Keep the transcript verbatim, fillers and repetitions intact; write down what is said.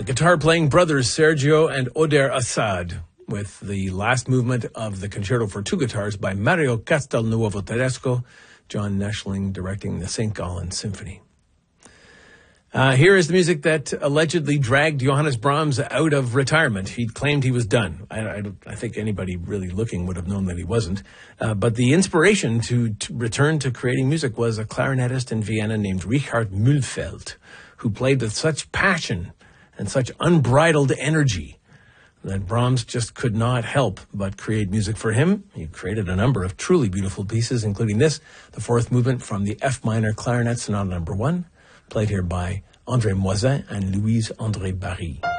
guitar-playing brothers Sergio and Oder Assad, with the last movement of the Concerto for Two Guitars by Mario Castelnuovo Tedesco, John Neschling directing the Saint Gallen Symphony. Uh, here is the music that allegedly dragged Johannes Brahms out of retirement. He claimed he was done. I, I, I think anybody really looking would have known that he wasn't. Uh, but the inspiration to, to return to creating music was a clarinetist in Vienna named Richard Mühlfeld, who played with such passion and such unbridled energy that Brahms just could not help but create music for him. He created a number of truly beautiful pieces, including this, the fourth movement from the F minor Clarinet Sonata number one, played here by André Moisin and Louise André Barry.